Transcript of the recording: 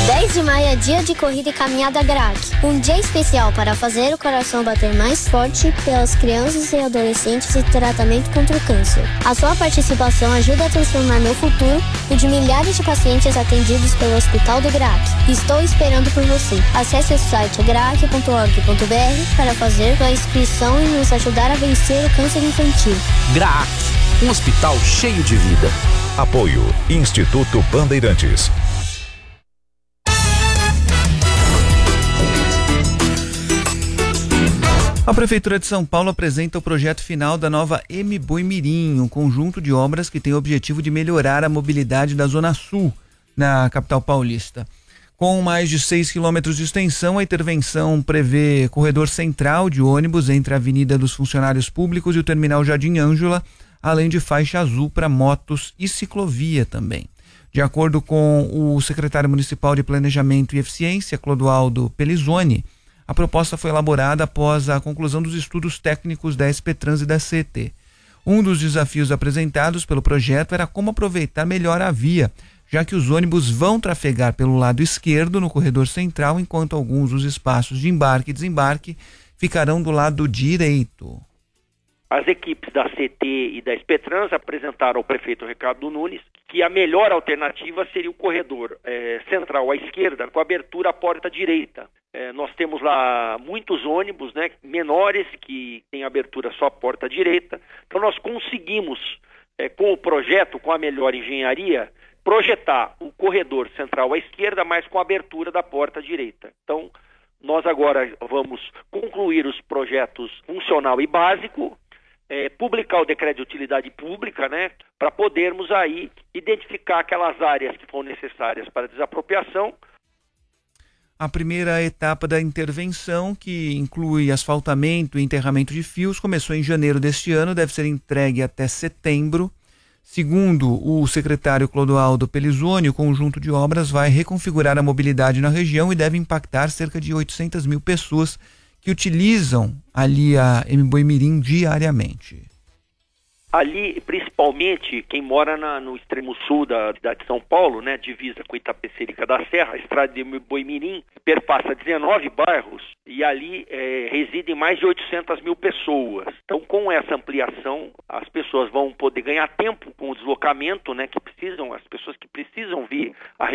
10 de maio é dia de corrida e caminhada GRAC. Um dia especial para fazer o coração bater mais forte pelas crianças e adolescentes e tratamento contra o câncer. A sua participação ajuda a transformar meu futuro e o de milhares de pacientes atendidos pelo Hospital do GRAC. Estou esperando por você. Acesse o site grac.org.br para fazer sua inscrição e nos ajudar a vencer o câncer infantil. GRAC, um hospital cheio de vida. Apoio Instituto Bandeirantes. A Prefeitura de São Paulo apresenta o projeto final da nova Boimirim, um conjunto de obras que tem o objetivo de melhorar a mobilidade da Zona Sul, na capital paulista. Com mais de 6 quilômetros de extensão, a intervenção prevê corredor central de ônibus entre a Avenida dos Funcionários Públicos e o Terminal Jardim Ângela, além de faixa azul para motos e ciclovia também. De acordo com o secretário municipal de Planejamento e Eficiência, Clodoaldo Pelizoni, a proposta foi elaborada após a conclusão dos estudos técnicos da SP-Trans e da CET. Um dos desafios apresentados pelo projeto era como aproveitar melhor a via, já que os ônibus vão trafegar pelo lado esquerdo no corredor central, enquanto alguns dos espaços de embarque e desembarque ficarão do lado direito. As equipes da CT e da SP-Trans apresentaram ao prefeito Ricardo Nunes que a melhor alternativa seria o corredor central à esquerda, com abertura à porta direita. Nós temos lá muitos ônibus, né, menores, que têm abertura só à porta direita. Então nós conseguimos, com o projeto, com a melhor engenharia, projetar o corredor central à esquerda, mas com a abertura da porta direita. Então nós agora vamos concluir os projetos funcional e básico, publicar o decreto de utilidade pública, né, para podermos aí identificar aquelas áreas que foram necessárias para desapropriação. A primeira etapa da intervenção, que inclui asfaltamento e enterramento de fios, começou em janeiro deste ano, deve ser entregue até setembro. Segundo o secretário Clodoaldo Pelizoni, o conjunto de obras vai reconfigurar a mobilidade na região e deve impactar cerca de 800 mil pessoas que utilizam ali a Boimirim diariamente. Ali, principalmente, quem mora no extremo sul da cidade de São Paulo, né, divisa com Itapecerica da Serra, a estrada de Boimirim perpassa 19 bairros e ali residem mais de 800 mil pessoas. Então, com essa ampliação, as pessoas vão poder ganhar tempo com o deslocamento, né, as pessoas que precisam vir à